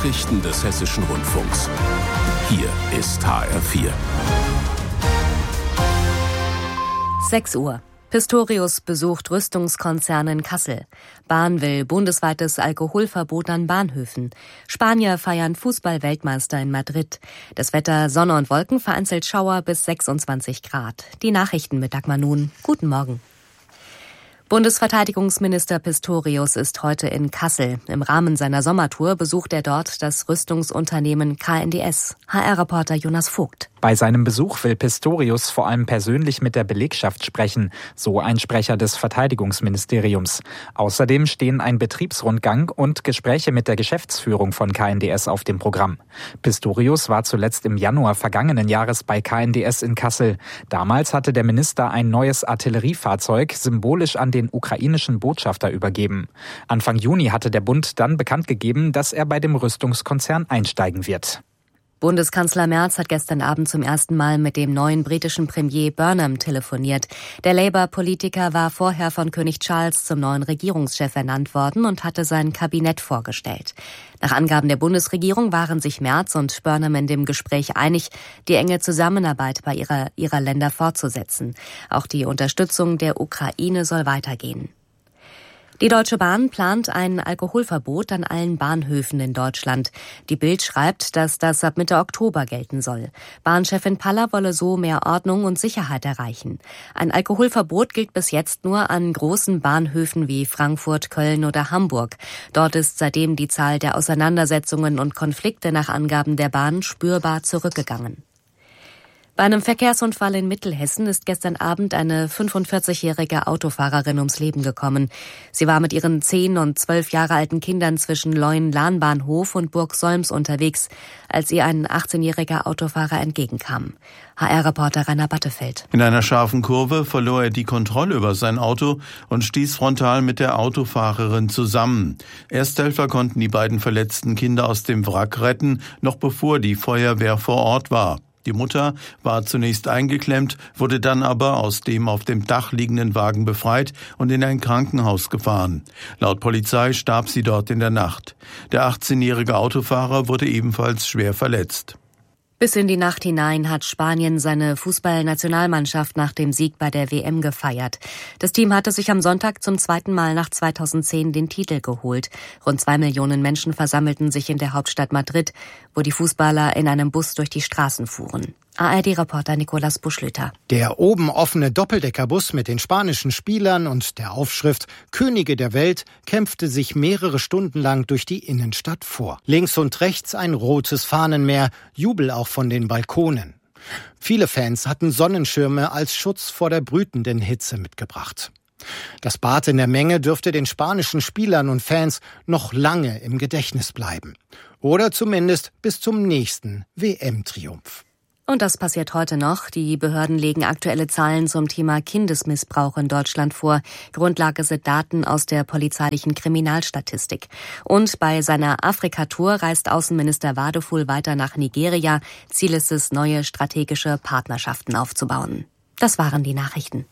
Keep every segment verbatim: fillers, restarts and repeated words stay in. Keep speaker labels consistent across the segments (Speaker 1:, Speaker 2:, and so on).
Speaker 1: Nachrichten des Hessischen Rundfunks. Hier ist H R vier.
Speaker 2: sechs Uhr. Pistorius besucht Rüstungskonzern in Kassel. Bahn will bundesweites Alkoholverbot an Bahnhöfen. Spanier feiern Fußball-Weltmeister in Madrid. Das Wetter Sonne und Wolken, vereinzelt Schauer bis sechsundzwanzig Grad. Die Nachrichten mit Dagmar Nun. Guten Morgen. Bundesverteidigungsminister Pistorius ist heute in Kassel. Im Rahmen seiner Sommertour besucht er dort das Rüstungsunternehmen K N D S. H R-Reporter Jonas Vogt.
Speaker 3: Bei seinem Besuch will Pistorius vor allem persönlich mit der Belegschaft sprechen, so ein Sprecher des Verteidigungsministeriums. Außerdem stehen ein Betriebsrundgang und Gespräche mit der Geschäftsführung von K N D S auf dem Programm. Pistorius war zuletzt im Januar vergangenen Jahres bei K N D S in Kassel. Damals hatte der Minister ein neues Artilleriefahrzeug symbolisch an den ukrainischen Botschafter übergeben. Anfang Juni hatte der Bund dann bekannt gegeben, dass er bei dem Rüstungskonzern einsteigen wird.
Speaker 2: Bundeskanzler Merz hat gestern Abend zum ersten Mal mit dem neuen britischen Premier Burnham telefoniert. Der Labour-Politiker war vorher von König Charles zum neuen Regierungschef ernannt worden und hatte sein Kabinett vorgestellt. Nach Angaben der Bundesregierung waren sich Merz und Burnham in dem Gespräch einig, die enge Zusammenarbeit bei ihrer, ihrer Länder fortzusetzen. Auch die Unterstützung der Ukraine soll weitergehen. Die Deutsche Bahn plant ein Alkoholverbot an allen Bahnhöfen in Deutschland. Die Bild schreibt, dass das ab Mitte Oktober gelten soll. Bahnchefin Paller wolle so mehr Ordnung und Sicherheit erreichen. Ein Alkoholverbot gilt bis jetzt nur an großen Bahnhöfen wie Frankfurt, Köln oder Hamburg. Dort ist seitdem die Zahl der Auseinandersetzungen und Konflikte nach Angaben der Bahn spürbar zurückgegangen. Bei einem Verkehrsunfall in Mittelhessen ist gestern Abend eine fünfundvierzigjährige Autofahrerin ums Leben gekommen. Sie war mit ihren zehn und zwölf Jahre alten Kindern zwischen Leuen-Lahnbahnhof und Burg Solms unterwegs, als ihr ein achtzehnjähriger Autofahrer entgegenkam. H R-Reporter Rainer Battefeld.
Speaker 4: In einer scharfen Kurve verlor er die Kontrolle über sein Auto und stieß frontal mit der Autofahrerin zusammen. Ersthelfer konnten die beiden verletzten Kinder aus dem Wrack retten, noch bevor die Feuerwehr vor Ort war. Die Mutter war zunächst eingeklemmt, wurde dann aber aus dem auf dem Dach liegenden Wagen befreit und in ein Krankenhaus gefahren. Laut Polizei starb sie dort in der Nacht. Der achtzehnjährige Autofahrer wurde ebenfalls schwer verletzt.
Speaker 2: Bis in die Nacht hinein hat Spanien seine Fußballnationalmannschaft nach dem Sieg bei der W M gefeiert. Das Team hatte sich am Sonntag zum zweiten Mal nach zweitausendzehn den Titel geholt. Rund zwei Millionen Menschen versammelten sich in der Hauptstadt Madrid, wo die Fußballer in einem Bus durch die Straßen fuhren. A R D-Reporter Nicolas Buschlüter.
Speaker 5: Der oben offene Doppeldeckerbus mit den spanischen Spielern und der Aufschrift Könige der Welt kämpfte sich mehrere Stunden lang durch die Innenstadt vor. Links und rechts ein rotes Fahnenmeer, Jubel auch von den Balkonen. Viele Fans hatten Sonnenschirme als Schutz vor der brütenden Hitze mitgebracht. Das Bad in der Menge dürfte den spanischen Spielern und Fans noch lange im Gedächtnis bleiben. Oder zumindest bis zum nächsten W M-Triumph.
Speaker 2: Und das passiert heute noch. Die Behörden legen aktuelle Zahlen zum Thema Kindesmissbrauch in Deutschland vor. Grundlage sind Daten aus der polizeilichen Kriminalstatistik. Und bei seiner Afrika-Tour reist Außenminister Wadeful weiter nach Nigeria. Ziel ist es, neue strategische Partnerschaften aufzubauen. Das waren die Nachrichten.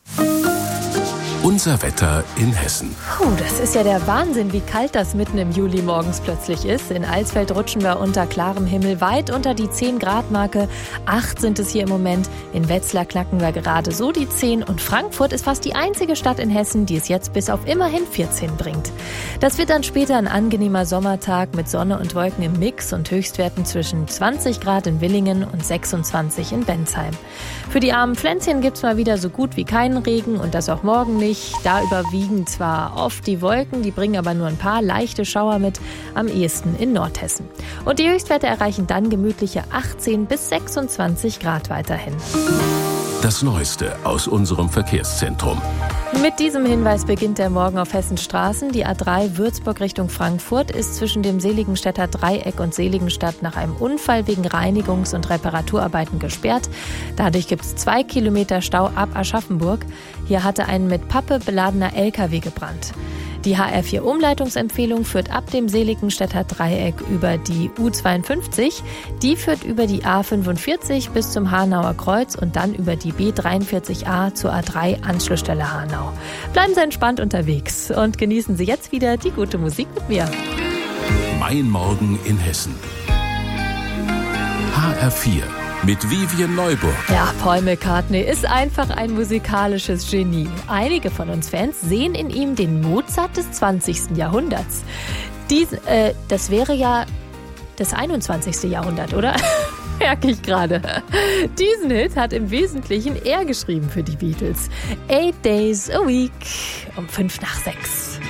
Speaker 1: Unser Wetter in Hessen.
Speaker 6: Puh, das ist ja der Wahnsinn, wie kalt das mitten im Juli morgens plötzlich ist. In Alsfeld rutschen wir unter klarem Himmel weit unter die zehn Grad Marke. Acht sind es hier im Moment. In Wetzlar knacken wir gerade so die zehn. Und Frankfurt ist fast die einzige Stadt in Hessen, die es jetzt bis auf immerhin vierzehn bringt. Das wird dann später ein angenehmer Sommertag mit Sonne und Wolken im Mix und Höchstwerten zwischen zwanzig Grad in Willingen und sechsundzwanzig in Bensheim. Für die armen Pflänzchen gibt's mal wieder so gut wie keinen Regen und das auch morgen nicht. Da überwiegen zwar oft die Wolken, die bringen aber nur ein paar leichte Schauer mit, am ehesten in Nordhessen. Und die Höchstwerte erreichen dann gemütliche achtzehn bis sechsundzwanzig Grad weiterhin.
Speaker 1: Das Neueste aus unserem Verkehrszentrum.
Speaker 6: Mit diesem Hinweis beginnt der Morgen auf Hessens Straßen. Die A drei Würzburg Richtung Frankfurt ist zwischen dem Seligenstädter Dreieck und Seligenstadt nach einem Unfall wegen Reinigungs- und Reparaturarbeiten gesperrt. Dadurch gibt es zwei Kilometer Stau ab Aschaffenburg. Hier hatte ein mit Pappe beladener L K W gebrannt. Die H R vier Umleitungsempfehlung führt ab dem Seligenstädter Dreieck über die U zweiundfünfzig. Die führt über die A fünfundvierzig bis zum Hanauer Kreuz und dann über die B dreiundvierzig A zur A drei Anschlussstelle Hanau. Bleiben Sie entspannt unterwegs und genießen Sie jetzt wieder die gute Musik mit mir.
Speaker 1: Mein Morgen in Hessen. H R vier mit Vivien Neuburg.
Speaker 6: Ja, Paul McCartney ist einfach ein musikalisches Genie. Einige von uns Fans sehen in ihm den Mozart des zwanzigsten Jahrhunderts. Dies, äh, das wäre ja das einundzwanzigste Jahrhundert, oder? Merke ich gerade. Diesen Hit hat im Wesentlichen er geschrieben für die Beatles. Eight Days a Week um fünf nach sechs.